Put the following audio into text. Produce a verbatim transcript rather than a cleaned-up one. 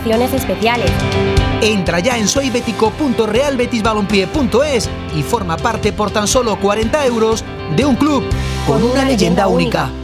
especiales. Entra ya en soybético punto real betis balompié punto es y forma parte por tan solo cuarenta euros de un club con una leyenda única.